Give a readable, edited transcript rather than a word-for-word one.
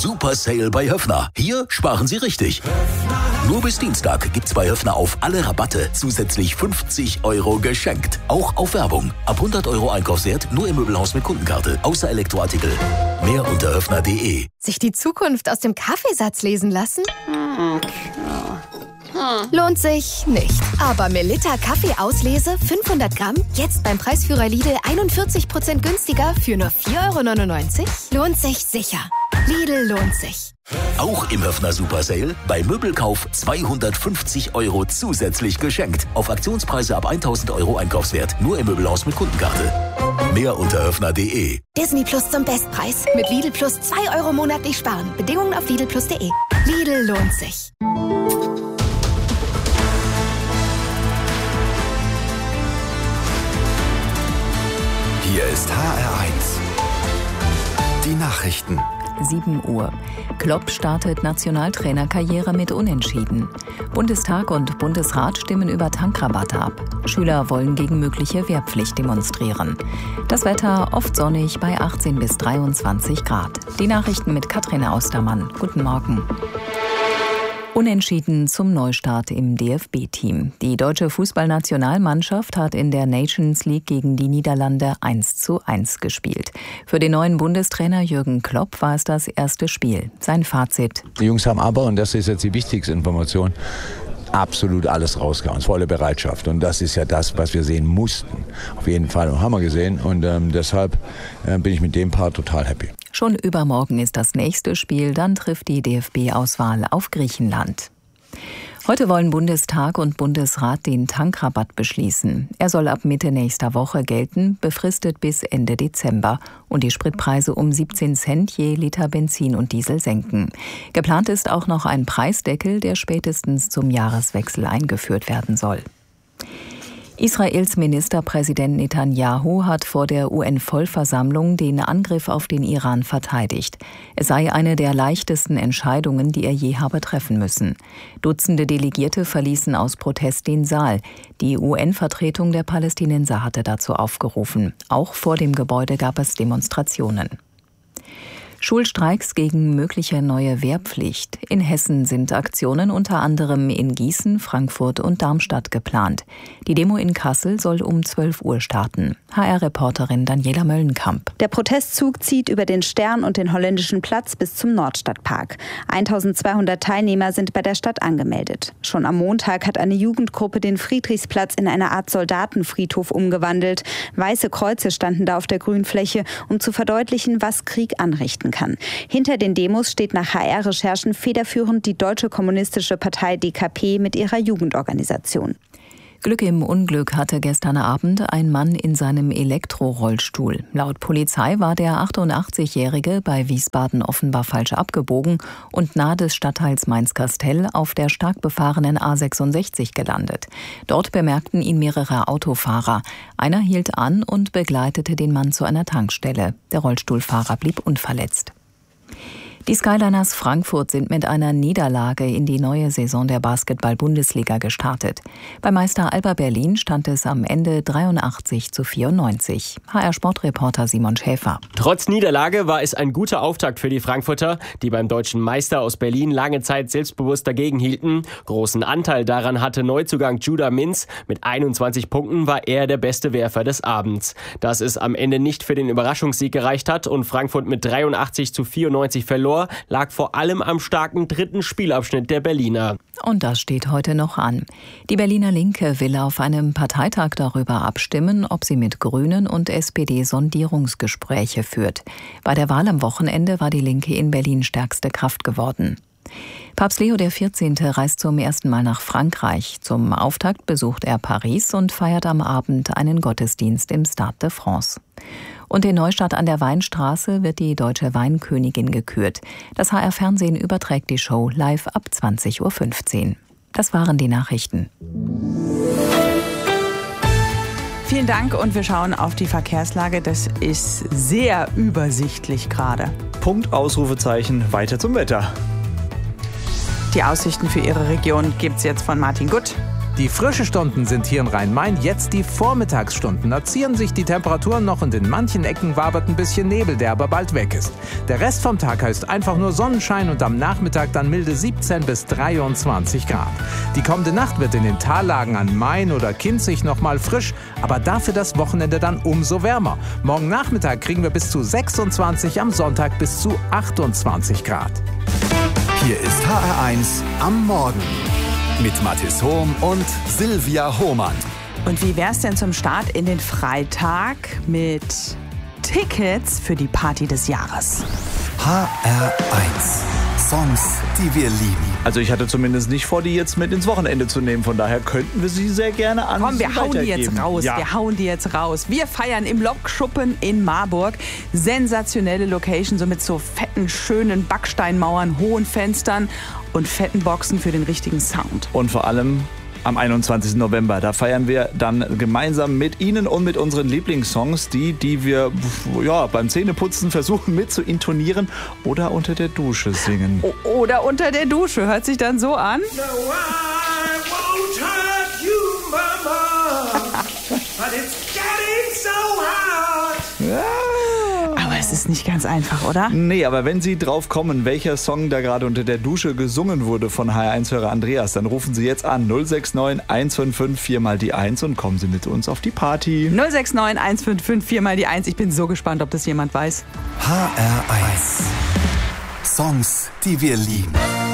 Super Sale bei Höffner. Hier sparen Sie richtig. Nur bis Dienstag gibt's bei Höffner auf alle Rabatte zusätzlich 50 € geschenkt. Auch auf Werbung. Ab 100 € Einkaufswert nur im Möbelhaus mit Kundenkarte. Außer Elektroartikel. Mehr unter höffner.de. Sich die Zukunft aus dem Kaffeesatz lesen lassen? Lohnt sich nicht. Aber Melitta Kaffeeauslese 500 Gramm jetzt beim Preisführer Lidl 41% günstiger für nur 4,99 €? Lohnt sich sicher. Lidl lohnt sich. Auch im Höffner Super Sale bei Möbelkauf 250 € zusätzlich geschenkt. Auf Aktionspreise ab 1.000 € Einkaufswert. Nur im Möbelhaus mit Kundenkarte. Mehr unter höffner.de. Disney Plus zum Bestpreis. Mit Lidl Plus 2 € monatlich sparen. Bedingungen auf lidlplus.de. Lidl lohnt sich. Hier ist HR1. Die Nachrichten. 7 Uhr. Klopp startet Nationaltrainerkarriere mit Unentschieden. Bundestag und Bundesrat stimmen über Tankrabatte ab. Schüler wollen gegen mögliche Wehrpflicht demonstrieren. Das Wetter oft sonnig bei 18 bis 23 Grad. Die Nachrichten mit Katrin Austermann. Guten Morgen. Unentschieden zum Neustart im DFB-Team. Die deutsche Fußballnationalmannschaft hat in der Nations League gegen die Niederlande 1:1 gespielt. Für den neuen Bundestrainer Jürgen Klopp war es das erste Spiel. Sein Fazit: Die Jungs haben aber, und das ist jetzt die wichtigste Information, absolut alles rausgehauen, volle Bereitschaft. Und das ist ja das, was wir sehen mussten. Auf jeden Fall, und haben wir gesehen. Und deshalb bin ich mit dem Part total happy. Schon übermorgen ist das nächste Spiel, dann trifft die DFB-Auswahl auf Griechenland. Heute wollen Bundestag und Bundesrat den Tankrabatt beschließen. Er soll ab Mitte nächster Woche gelten, befristet bis Ende Dezember und die Spritpreise um 17 Cent je Liter Benzin und Diesel senken. Geplant ist auch noch ein Preisdeckel, der spätestens zum Jahreswechsel eingeführt werden soll. Israels Ministerpräsident Netanyahu hat vor der UN-Vollversammlung den Angriff auf den Iran verteidigt. Es sei eine der leichtesten Entscheidungen, die er je habe treffen müssen. Dutzende Delegierte verließen aus Protest den Saal. Die UN-Vertretung der Palästinenser hatte dazu aufgerufen. Auch vor dem Gebäude gab es Demonstrationen. Schulstreiks gegen mögliche neue Wehrpflicht. In Hessen sind Aktionen unter anderem in Gießen, Frankfurt und Darmstadt geplant. Die Demo in Kassel soll um 12 Uhr starten. HR-Reporterin Daniela Möllenkamp. Der Protestzug zieht über den Stern und den Holländischen Platz bis zum Nordstadtpark. 1200 Teilnehmer sind bei der Stadt angemeldet. Schon am Montag hat eine Jugendgruppe den Friedrichsplatz in eine Art Soldatenfriedhof umgewandelt. Weiße Kreuze standen da auf der Grünfläche, um zu verdeutlichen, was Krieg anrichten kann. Hinter den Demos steht nach HR-Recherchen federführend die Deutsche Kommunistische Partei DKP mit ihrer Jugendorganisation. Glück im Unglück hatte gestern Abend ein Mann in seinem Elektrorollstuhl. Laut Polizei war der 88-Jährige bei Wiesbaden offenbar falsch abgebogen und nahe des Stadtteils Mainz-Kastel auf der stark befahrenen A66 gelandet. Dort bemerkten ihn mehrere Autofahrer. Einer hielt an und begleitete den Mann zu einer Tankstelle. Der Rollstuhlfahrer blieb unverletzt. Die Skyliners Frankfurt sind mit einer Niederlage in die neue Saison der Basketball-Bundesliga gestartet. Bei Meister Alba Berlin stand es am Ende 83:94. HR-Sportreporter Simon Schäfer. Trotz Niederlage war es ein guter Auftakt für die Frankfurter, die beim deutschen Meister aus Berlin lange Zeit selbstbewusst dagegen hielten. Großen Anteil daran hatte Neuzugang Judah Mintz. Mit 21 Punkten war er der beste Werfer des Abends. Dass es am Ende nicht für den Überraschungssieg gereicht hat und Frankfurt mit 83:94 verlor, lag vor allem am starken dritten Spielabschnitt der Berliner. Und das steht heute noch an. Die Berliner Linke will auf einem Parteitag darüber abstimmen, ob sie mit Grünen und SPD Sondierungsgespräche führt. Bei der Wahl am Wochenende war die Linke in Berlin stärkste Kraft geworden. Papst Leo XIV. Reist zum ersten Mal nach Frankreich. Zum Auftakt besucht er Paris und feiert am Abend einen Gottesdienst im Stade de France. Und in Neustadt an der Weinstraße wird die deutsche Weinkönigin gekürt. Das HR-Fernsehen überträgt die Show live ab 20:15 Uhr. Das waren die Nachrichten. Vielen Dank und wir schauen auf die Verkehrslage. Das ist sehr übersichtlich gerade. Punkt, Ausrufezeichen, weiter zum Wetter. Die Aussichten für Ihre Region gibt's jetzt von Martin Gutt. Die frischen Stunden sind hier in Rhein-Main jetzt die Vormittagsstunden. Da ziehen sich die Temperaturen noch und in manchen Ecken wabert ein bisschen Nebel, der aber bald weg ist. Der Rest vom Tag heißt einfach nur Sonnenschein und am Nachmittag dann milde 17 bis 23 Grad. Die kommende Nacht wird in den Tallagen an Main oder Kinzig nochmal frisch, aber dafür das Wochenende dann umso wärmer. Morgen Nachmittag kriegen wir bis zu 26, am Sonntag bis zu 28 Grad. Hier ist HR1 am Morgen mit Mathis Hohm und Silvia Hohmann. Und wie wär's denn zum Start in den Freitag mit Tickets für die Party des Jahres? HR1 Songs, die wir lieben. Also ich hatte zumindest nicht vor, die jetzt mit ins Wochenende zu nehmen. Von daher könnten wir sie sehr gerne an Komm, wir Sie hauen die weitergeben. jetzt raus. Ja. Wir hauen die jetzt raus. Wir feiern im Lokschuppen in Marburg. Sensationelle Location, so mit so fetten, schönen Backsteinmauern, hohen Fenstern und fetten Boxen für den richtigen Sound. Und vor allem am 21. November. Da feiern wir dann gemeinsam mit Ihnen und mit unseren Lieblingssongs, die wir beim Zähneputzen versuchen mit zu intonieren oder unter der Dusche singen. Oder unter der Dusche. Hört sich dann so an. No, I won't hurt you, Mama, but it's getting so hot. Ja. Aber es ist nicht ganz einfach, oder? Nee, aber wenn Sie drauf kommen, welcher Song da gerade unter der Dusche gesungen wurde von HR1-Hörer Andreas, dann rufen Sie jetzt an 069 155 4 mal die 1 und kommen Sie mit uns auf die Party. 069 155 4 mal die 1. Ich bin so gespannt, ob das jemand weiß. HR1 Songs, die wir lieben.